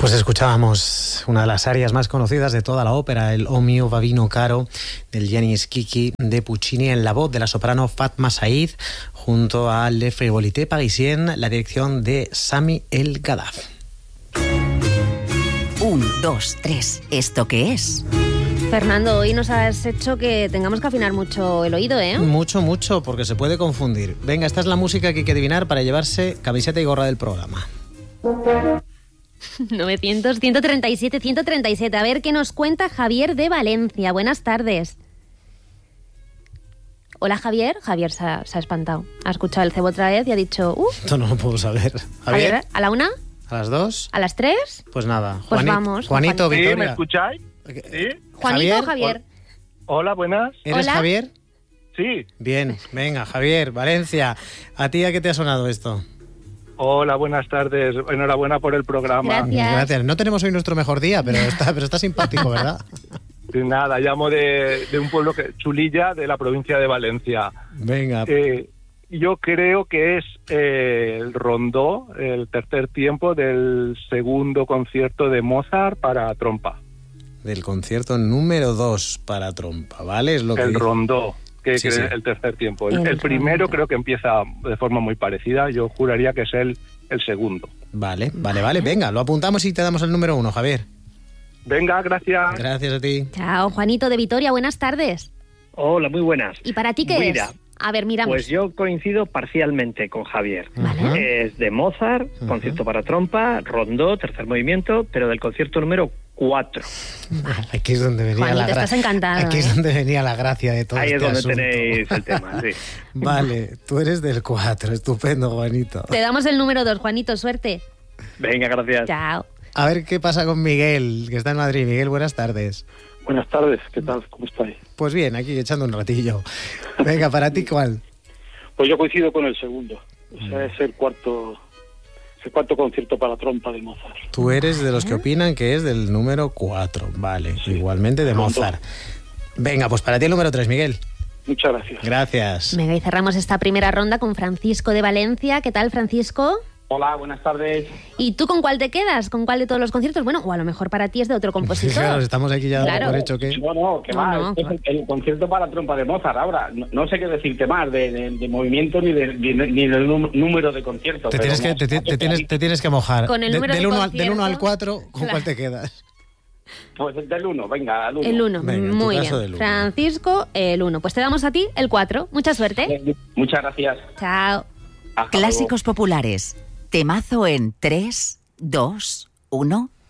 Pues escuchábamos una de las arias más conocidas de toda la ópera, el O mio bambino caro, del Gianni Schicchi de Puccini, en la voz de la soprano Fatma Said, junto a Le Frivolité Parisien, la dirección de Sami El Gaddaf. 1, 2, 3. ¿Esto qué es? Fernando, hoy nos has hecho que tengamos que afinar mucho el oído, ¿eh? Mucho, porque se puede confundir. Venga, esta es la música que hay que adivinar para llevarse camiseta y gorra del programa. 900, 137, 137. A ver qué nos cuenta Javier de Valencia. Buenas tardes. Hola, Javier. Javier se ha espantado. Ha escuchado el cebo otra vez y ha dicho... Esto no lo puedo saber. Javier, ¿a la 1? ¿A las 2? ¿A las 3? Pues nada. Pues vamos. Juanito, ¿Sí? Victoria. ¿Me escucháis? ¿Sí? Juanito, Javier. Hola, buenas. ¿Eres Hola. Javier? Sí. Bien, venga, Javier, Valencia. ¿A ti a qué te ha sonado esto? Hola, buenas tardes. Enhorabuena por el programa. Gracias. No tenemos hoy nuestro mejor día, pero está simpático, ¿verdad? Nada, llamo de un pueblo Chulilla, de la provincia de Valencia. Venga. Yo creo que es el rondó, el tercer tiempo del segundo concierto de Mozart para trompa. Del concierto número 2 para trompa, ¿vale? Es lo que El dice. rondó, que Sí, es sí. el tercer tiempo. El El primero rondó. creo que empieza de forma muy parecida. Yo juraría que es el segundo. Vale. Venga, lo apuntamos y te damos el número 1, Javier. Venga, gracias. Gracias a ti. Chao, Juanito de Vitoria. Buenas tardes. Hola, muy buenas. ¿Y para ti qué Mira, es? A ver, miramos. Pues yo coincido parcialmente con Javier. Vale. Es de Mozart, concierto para trompa, rondó, tercer movimiento, pero del concierto número 4. Aquí es donde venía Juanito, la gracia. estás encantado, Aquí ¿eh? es donde venía la gracia de todo Ahí es este donde asunto. tenéis el tema, sí. Vale, tú eres del 4, estupendo, Juanito. Te damos el número 2, Juanito. Suerte. Venga, gracias. Chao. A ver qué pasa con Miguel, que está en Madrid. Miguel, buenas tardes. Buenas tardes, ¿qué tal? ¿Cómo estáis? Pues bien, aquí echando un ratillo. Venga, para ti, ¿cuál? Pues yo coincido con el segundo. O sea, es el cuarto concierto para trompa de Mozart. Tú eres de los que opinan que es del número 4. Vale, Sí. igualmente de Rondo. Mozart. Venga, pues para ti el número 3, Miguel. Muchas gracias. Gracias. Venga, y cerramos esta primera ronda con Francisco de Valencia. ¿Qué tal, Francisco? Hola, buenas tardes. ¿Y tú con cuál te quedas? ¿Con cuál de todos los conciertos? Bueno, o a lo mejor para ti es de otro compositor. Claro, estamos aquí ya Claro. por hecho que... No, que No, va, no, este es el concierto para trompa de Mozart. Ahora, no sé qué decirte más de movimiento ni del número de conciertos. Te pero tienes que mojar. Con el número del de 1 concierto. al 4, ¿con Claro. cuál te quedas? Pues del 1, venga, al 1. El 1, Venga, en tu muy caso bien. del uno. Francisco, el 1. Pues te damos a ti el 4. Mucha suerte. Muchas gracias. Chao. Hasta luego. Clásicos populares. Temazo en 3, 2, 1.